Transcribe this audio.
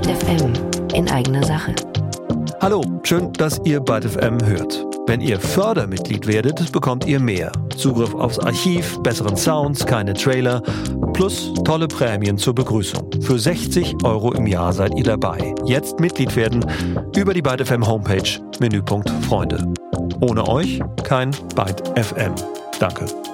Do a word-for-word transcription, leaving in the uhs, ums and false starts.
Byte F M in eigener Sache. Hallo, schön, dass ihr Byte F M hört. Wenn ihr Fördermitglied werdet, bekommt ihr mehr. Zugriff aufs Archiv, besseren Sounds, keine Trailer, plus tolle Prämien zur Begrüßung. Für sechzig Euro im Jahr seid ihr dabei. Jetzt Mitglied werden über die Byte F M Homepage, Menüpunkt Freunde. Ohne euch kein Byte F M. Danke.